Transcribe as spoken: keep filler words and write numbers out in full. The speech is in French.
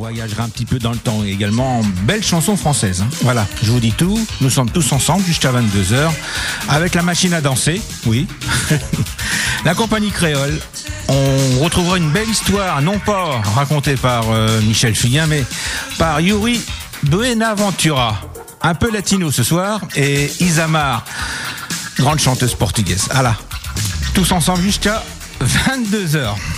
voyagera un petit peu dans le temps et également en belle chanson française. Hein. Voilà, je vous dis tout. Nous sommes tous ensemble jusqu'à vingt-deux heures avec la machine à danser, oui. La compagnie créole. On retrouvera une belle histoire, non pas racontée par euh, Michel Fugain, mais par Yuri Buenaventura. Un peu latino ce soir, et Isamar, grande chanteuse portugaise. Voilà, tous ensemble jusqu'à vingt-deux heures.